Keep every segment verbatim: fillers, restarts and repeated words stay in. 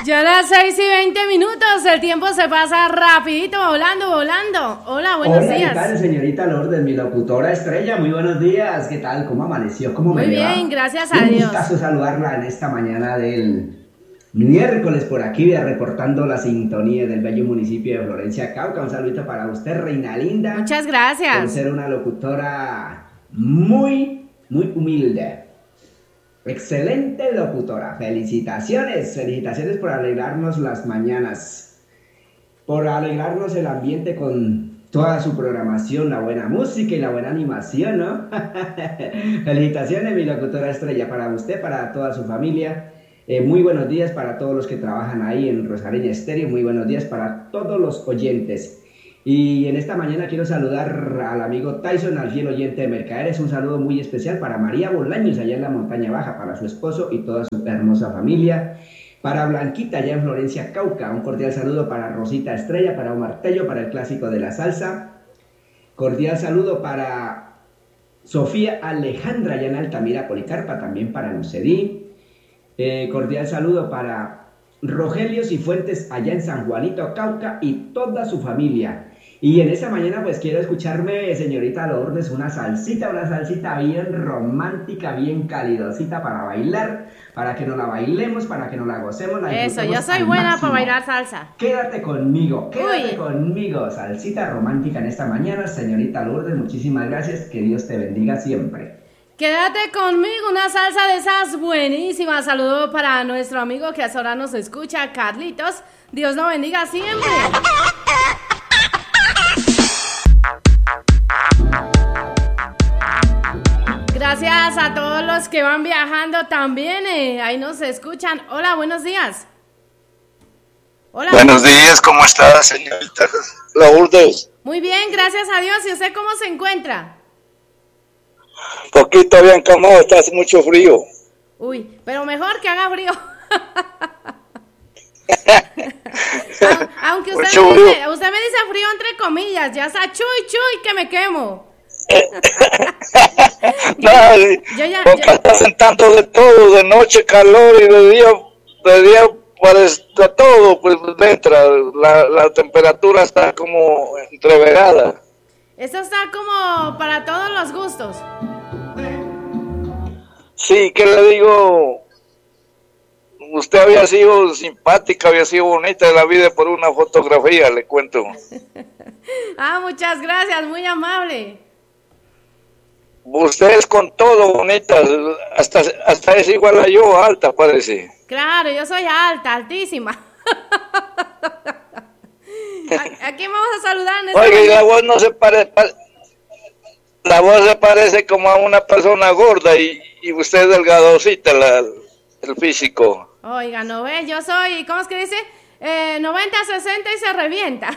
Ya las seis y veinte minutos, el tiempo se pasa rapidito, volando, volando. Hola, buenos Hola, días. ¿qué tal, señorita Lourdes, mi locutora estrella? Muy buenos días, ¿qué tal? ¿Cómo amaneció? ¿Cómo me Muy le va? bien, gracias a Un Dios. gustazo saludarla en esta mañana del miércoles por aquí, reportando la sintonía del bello municipio de Florencia, Cauca. Un saludito para usted, reina linda. Muchas gracias. Por ser una locutora muy, muy humilde. Excelente locutora, felicitaciones, felicitaciones por alegrarnos las mañanas, por alegrarnos el ambiente con toda su programación, la buena música y la buena animación, ¿no? Felicitaciones, mi locutora estrella, para usted, para toda su familia. Eh, muy buenos días para todos los que trabajan ahí en Rosareña Estéreo, muy buenos días para todos los oyentes. Y en esta mañana quiero saludar al amigo Tyson, al fiel oyente de Mercaderes. Un saludo muy especial para María Bolaños, allá en la Montaña Baja, para su esposo y toda su hermosa familia. Para Blanquita, allá en Florencia, Cauca. Un cordial saludo para Rosita Estrella, para Omar Tello, para el clásico de la salsa. Cordial saludo para Sofía Alejandra, allá en Altamira, Policarpa, también para Lucedí. Eh, cordial saludo para Rogelio Cifuentes, allá en San Juanito, Cauca, y toda su familia. Y en esta mañana pues quiero escucharme, señorita Lourdes, una salsita, una salsita bien romántica, bien calidosita para bailar, para que nos la bailemos, para que nos la gocemos. La Eso, yo soy buena para bailar salsa. Quédate conmigo, quédate Uy. conmigo, salsita romántica en esta mañana, señorita Lourdes, muchísimas gracias, que Dios te bendiga siempre. Quédate conmigo, una salsa de esas buenísimas. Saludo para nuestro amigo que hasta ahora nos escucha, Carlitos. Dios lo bendiga siempre. Gracias a todos los que van viajando también, eh, ahí nos escuchan. Hola, buenos días. Hola. Buenos días, ¿cómo está, señorita Lourdes? Muy bien, gracias a Dios. ¿Y usted cómo se encuentra? Poquito bien encamado, está hace mucho frío. Uy, pero mejor que haga frío. Aunque usted me, dice, usted me dice frío entre comillas, ya está chuy chuy que me quemo. yo, no, yo ya, porque yo... hacen tanto de todo, de noche calor y de día, de día pues de todo, pues entra, la, la temperatura está como entreverada. Esto está como para todos los gustos. Sí, ¿qué le digo? Usted había sido simpática, había sido bonita de la vida por una fotografía, le cuento. Ah, muchas gracias, muy amable. Usted es con todo bonita, hasta, hasta es igual a yo, alta parece. Claro, yo soy alta, altísima. ¿A quién vamos a saludar en esta Oiga, y la voz no se parece, la voz se parece como a una persona gorda y, y usted es delgadosita, la, el físico. Oiga, no ve, yo soy, ¿cómo es que dice? Eh, noventa, sesenta y se revienta.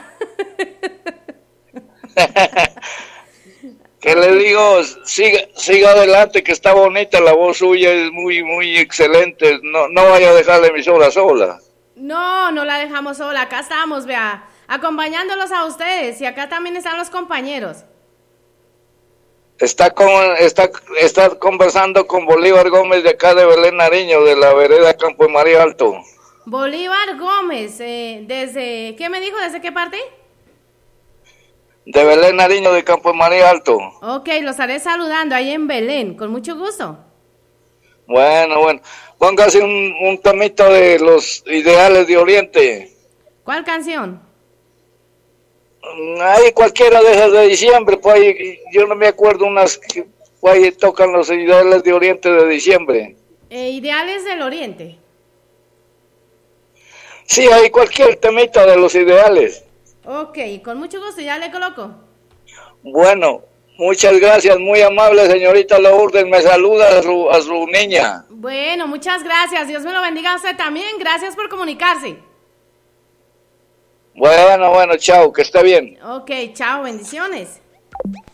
¿Qué le digo? Siga, siga adelante, que está bonita, la voz suya es muy, muy excelente. No, no vaya a dejar la emisora sola. No, no la dejamos sola, acá estamos, vea, acompañándolos a ustedes, y acá también están los compañeros. Está con, está, está conversando con Bolívar Gómez de acá de Belén Nariño, de la vereda Campo de María Alto. Bolívar Gómez, eh, ¿desde qué me dijo? ¿Desde qué parte? De Belén Nariño, de Campo de María Alto. Ok, los estaré saludando ahí en Belén, con mucho gusto. Bueno, bueno, póngase un, un temito de los ideales de Oriente. ¿Cuál canción? Ahí cualquiera de esas de diciembre, pues ahí, yo no me acuerdo unas que pues ahí tocan los ideales de Oriente de diciembre. Eh, ideales del Oriente. Sí, hay cualquier temita de los ideales. Ok, con mucho gusto, ya le coloco. Bueno, muchas gracias, muy amable señorita Lourdes, me saluda a su, a su niña. Bueno, muchas gracias, Dios me lo bendiga a usted también, gracias por comunicarse. Bueno, bueno, chao, que esté bien. Ok, chao, bendiciones.